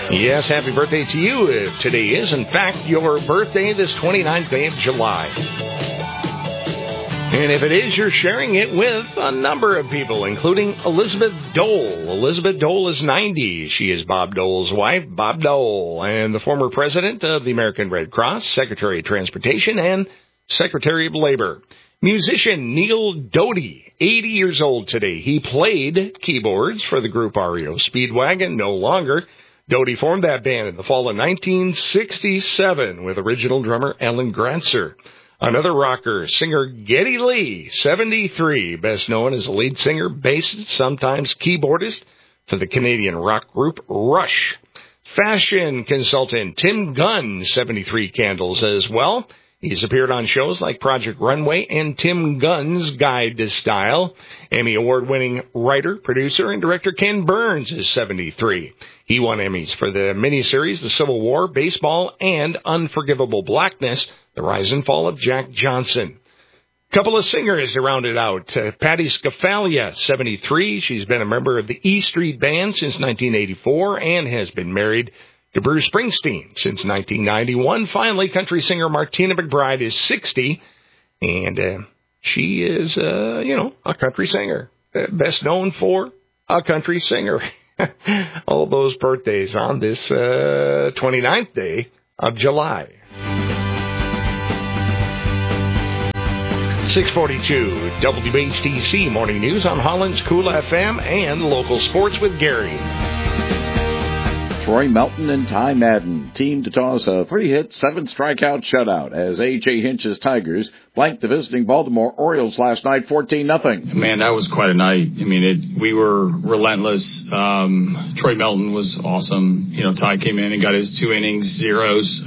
Yes, happy birthday to you if today is, in fact, your birthday this 29th day of July. And if it is, you're sharing it with a number of people, including Elizabeth Dole. Elizabeth Dole is 90. She is Bob Dole's wife, Bob Dole, and the former president of the American Red Cross, Secretary of Transportation, and Secretary of Labor. Musician Neil Doty, 80 years old today. He played keyboards for the group REO Speedwagon, no longer. Doty formed that band in the fall of 1967 with original drummer Alan Gratzer. Another rocker, singer Geddy Lee, 73, best known as a lead singer, bassist, sometimes keyboardist for the Canadian rock group Rush. Fashion consultant Tim Gunn, 73 candles as well. He's appeared on shows like Project Runway and Tim Gunn's Guide to Style. Emmy Award-winning writer, producer, and director Ken Burns is 73. He won Emmys for the miniseries The Civil War, Baseball, and Unforgivable Blackness, The Rise and Fall of Jack Johnson. Couple of singers to round it out. Patti Scafalia, 73. She's been a member of the E Street Band since 1984 and has been married to Bruce Springsteen since 1991. Finally, country singer Martina McBride is 60, and she is, a country singer. Best known for a country singer. All those birthdays on this 29th day of July. 642 WHTC Morning News on Holland's Cool FM and local sports with Gary. Troy Melton and Ty Madden teamed to toss a 3-hit, 7-strikeout shutout as A.J. Hinch's Tigers blanked the visiting Baltimore Orioles last night 14-0. Man, that was quite a night. I mean, we were relentless. Troy Melton was awesome. Ty came in and got his 2 innings, zeros.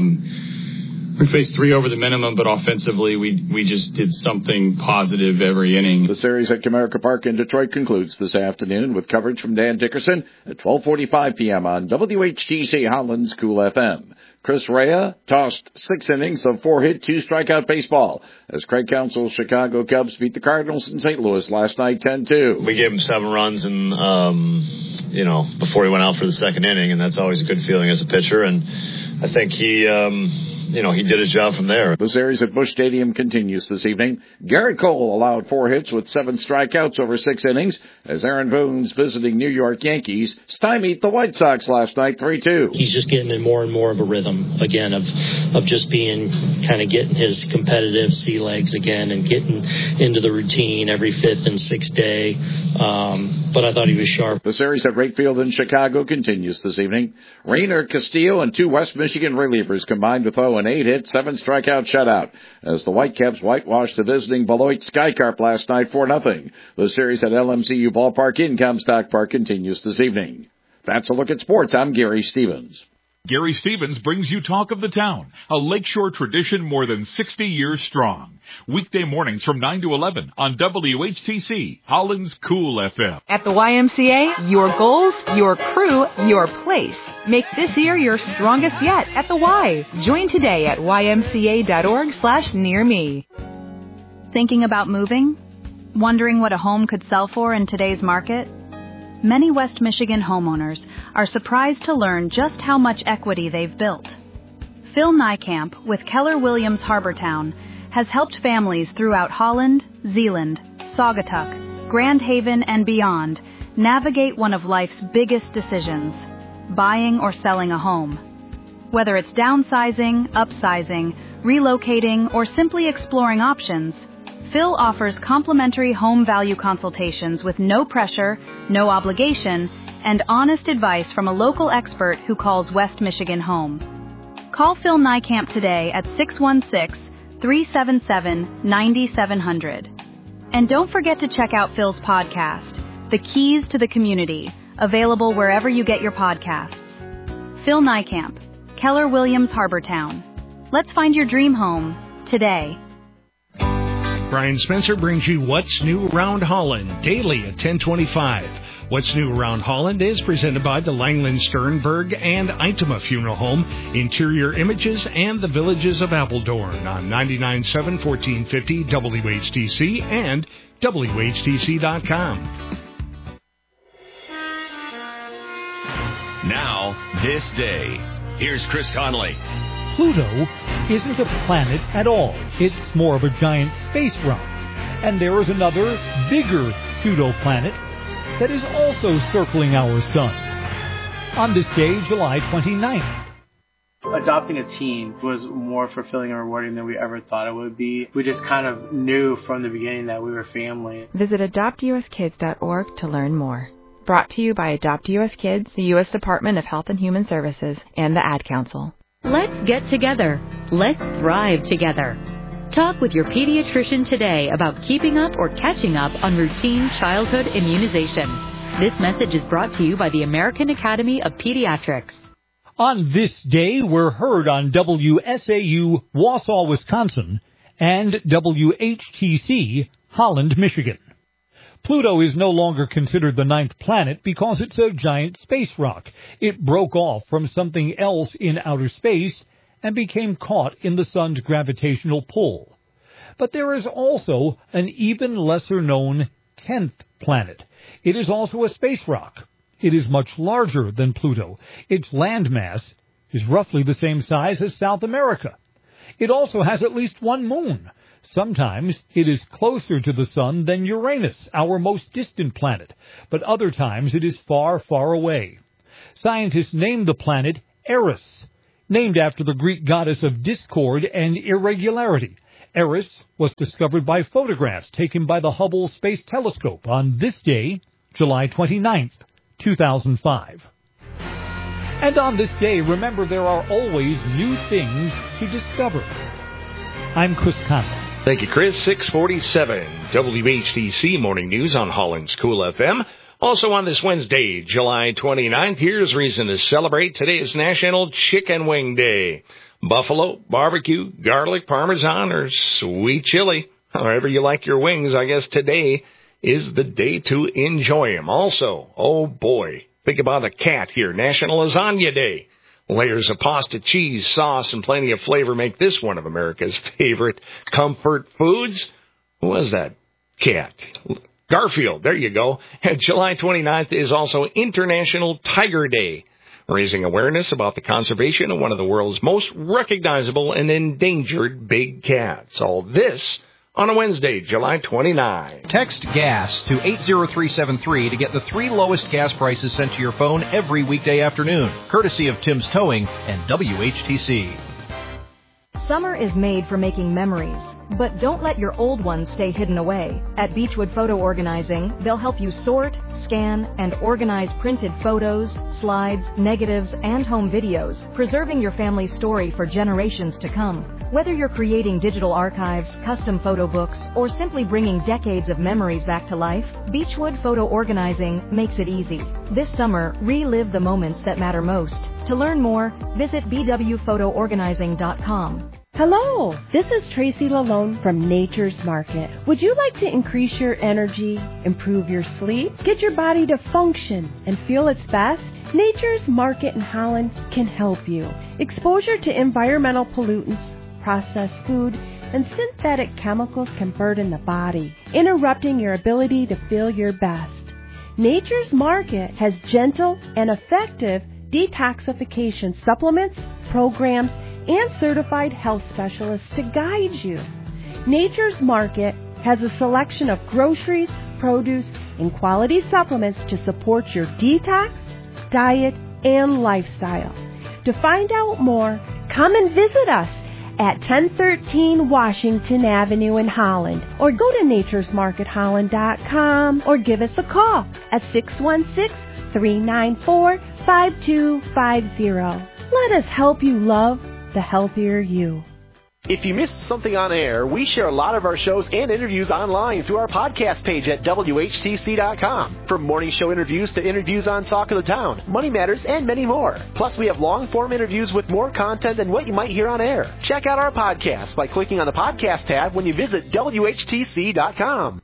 We faced 3 over the minimum, but offensively, we just did something positive every inning. The series at Comerica Park in Detroit concludes this afternoon with coverage from Dan Dickerson at 12:45 p.m. on WHTC Holland's Cool FM. Chris Rea tossed 6 innings of 4-hit, 2-strikeout baseball as Craig Counsell's Chicago Cubs beat the Cardinals in St. Louis last night 10-2. We gave him 7 runs and, before he went out for the second inning, and that's always a good feeling as a pitcher. And I think he did his job from there. The series at Busch Stadium continues this evening. Garrett Cole allowed 4 hits with 7 strikeouts over 6 innings as Aaron Boone's visiting New York Yankees stymied the White Sox last night 3-2. He's just getting in more and more of a rhythm again of just being kind of getting his competitive sea legs again and getting into the routine every 5th and 6th day. But I thought he was sharp. The series at Wright Field in Chicago continues this evening. Rainer Castillo and 2 West Michigan relievers combined with an 8-hit, 7-strikeout shutout as the Whitecaps whitewashed the visiting Beloit Skycarp last night 4-0. The series at LMCU Ballpark in Comstock Park continues this evening. That's a look at sports. I'm Gary Stevens. Gary Stevens brings you Talk of the Town, a lakeshore tradition more than 60 years strong. Weekday mornings from 9 to 11 on WHTC, Holland's Cool FM. At the YMCA, your goals, your crew, your place. Make this year your strongest yet at the Y. Join today at ymca.org/nearme. Thinking about moving? Wondering what a home could sell for in today's market? Many West Michigan homeowners are surprised to learn just how much equity they've built. Phil Niekamp with Keller Williams Harbortown has helped families throughout Holland, Zeeland, Saugatuck, Grand Haven, and beyond navigate one of life's biggest decisions, buying or selling a home. Whether it's downsizing, upsizing, relocating, or simply exploring options, Phil offers complimentary home value consultations with no pressure, no obligation, and honest advice from a local expert who calls West Michigan home. Call Phil Niekamp today at 616-377-9700. And don't forget to check out Phil's podcast, The Keys to the Community, available wherever you get your podcasts. Phil Niekamp, Keller Williams Harbortown. Let's find your dream home today. Brian Spencer brings you What's New Around Holland daily at 10:25. What's New Around Holland is presented by the Langland Sternberg and Itema Funeral Home, Interior Images, and the Villages of Appledorn on 99.7 1450 WHTC and WHTC.com. Now, this day. Here's Chris Conley. Pluto isn't a planet at all. It's more of a giant space rock. And there is another, bigger pseudo-planet that is also circling our sun. On this day, July 29th. Adopting a teen was more fulfilling and rewarding than we ever thought it would be. We just kind of knew from the beginning that we were family. Visit adoptuskids.org to learn more. Brought to you by Adopt U.S. Kids, the U.S. Department of Health and Human Services, and the Ad Council. Let's get together. Let's thrive together. Talk with your pediatrician today about keeping up or catching up on routine childhood immunization. This message is brought to you by the American Academy of Pediatrics. On this day, we're heard on WSAU, Wausau, Wisconsin, and WHTC, Holland, Michigan. Pluto is no longer considered the ninth planet because it's a giant space rock. It broke off from something else in outer space and became caught in the sun's gravitational pull. But there is also an even lesser-known 10th planet. It is also a space rock. It is much larger than Pluto. Its landmass is roughly the same size as South America. It also has at least one moon. Sometimes it is closer to the sun than Uranus, our most distant planet, but other times it is far, far away. Scientists named the planet Eris, named after the Greek goddess of discord and irregularity. Eris was discovered by photographs taken by the Hubble Space Telescope on this day, July 29th. 2005. And on this day, remember there are always new things to discover. I'm Chris Conley. Thank you, Chris. 647 WHTC Morning News on Holland's Cool FM. Also on this Wednesday, July 29th, here's reason to celebrate. Today is National Chicken Wing Day. Buffalo, barbecue, garlic, parmesan, or sweet chili. However you like your wings, I guess today is the day to enjoy them. Also, oh boy, think about a cat here. National Lasagna Day. Layers of pasta, cheese, sauce, and plenty of flavor make this one of America's favorite comfort foods. Who was that cat? Garfield, there you go. And July 29th is also International Tiger Day, raising awareness about the conservation of one of the world's most recognizable and endangered big cats. All this on a Wednesday, July 29. Text GAS to 80373 to get the 3 lowest gas prices sent to your phone every weekday afternoon, courtesy of Tim's Towing and WHTC. Summer is made for making memories, but don't let your old ones stay hidden away. At Beechwood Photo Organizing, they'll help you sort, scan, and organize printed photos, slides, negatives, and home videos, preserving your family's story for generations to come. Whether you're creating digital archives, custom photo books, or simply bringing decades of memories back to life, Beechwood Photo Organizing makes it easy. This summer, relive the moments that matter most. To learn more, visit bwphotoorganizing.com. Hello, this is Tracy Lalone from Nature's Market. Would you like to increase your energy, improve your sleep, get your body to function and feel its best? Nature's Market in Holland can help you. Exposure to environmental pollutants, processed food, and synthetic chemicals can burden the body, interrupting your ability to feel your best. Nature's Market has gentle and effective detoxification supplements, programs, and certified health specialists to guide you. Nature's Market has a selection of groceries, produce, and quality supplements to support your detox, diet, and lifestyle. To find out more, come and visit us at 1013 Washington Avenue in Holland, or go to naturesmarketholland.com, or give us a call at 616-394-5250. Let us help you love the healthier you. If you missed something on air, we share a lot of our shows and interviews online through our podcast page at WHTC.com. From morning show interviews to interviews on Talk of the Town, Money Matters, and many more. Plus, we have long-form interviews with more content than what you might hear on air. Check out our podcast by clicking on the podcast tab when you visit WHTC.com.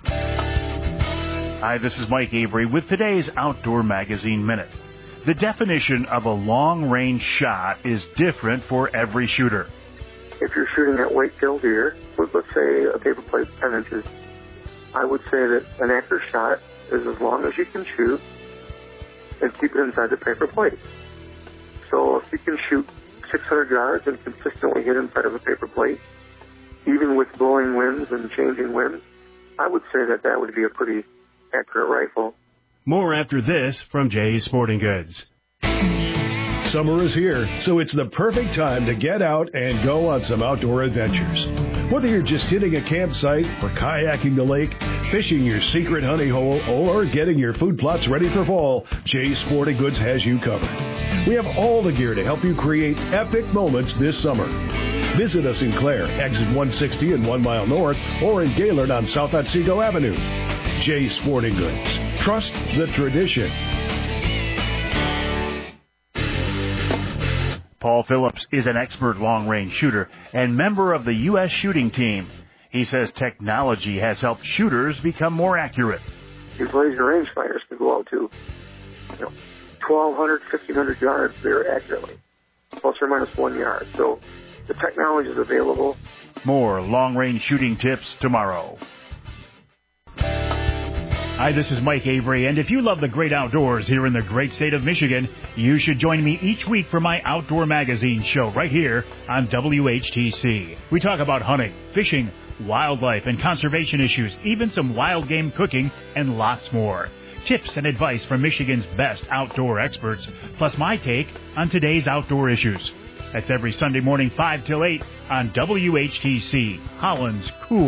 Hi, this is Mike Avery with today's Outdoor Magazine Minute. The definition of a long-range shot is different for every shooter. If you're shooting at white-tailed deer with, let's say, a paper plate 10 inches, I would say that an accurate shot is as long as you can shoot and keep it inside the paper plate. So if you can shoot 600 yards and consistently hit inside of a paper plate, even with blowing winds and changing winds, I would say that would be a pretty accurate rifle. More after this from Jay's Sporting Goods. Summer is here, so it's the perfect time to get out and go on some outdoor adventures. Whether you're just hitting a campsite or kayaking the lake, fishing your secret honey hole, or getting your food plots ready for fall, Jay's Sporting Goods has you covered. We have all the gear to help you create epic moments this summer. Visit us in Clare, exit 160 and 1 mile north, or in Gaylord on South Otsego Avenue. Jay's Sporting Goods. Trust the tradition. Paul Phillips is an expert long-range shooter and member of the U.S. shooting team. He says technology has helped shooters become more accurate. These laser rangefinders can go out to 1,200, 1,500 yards very accurately, plus or minus 1 yard. So the technology is available. More long-range shooting tips tomorrow. Hi, this is Mike Avery, and if you love the great outdoors here in the great state of Michigan, you should join me each week for my Outdoor Magazine show right here on WHTC. We talk about hunting, fishing, wildlife, and conservation issues, even some wild game cooking, and lots more. Tips and advice from Michigan's best outdoor experts, plus my take on today's outdoor issues. That's every Sunday morning 5 till 8 on WHTC, Holland's Cool